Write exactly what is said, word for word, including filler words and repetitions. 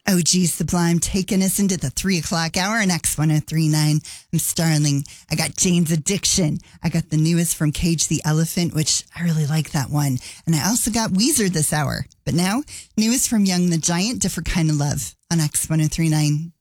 O G Sublime taking us into the three o'clock hour on X one oh three point nine. I'm Starling. I got Jane's Addiction. I got the newest from Cage the Elephant, which I really like that one. And I also got Weezer this hour. But now, newest from Young the Giant, Different Kind of Love on X one oh three point nine.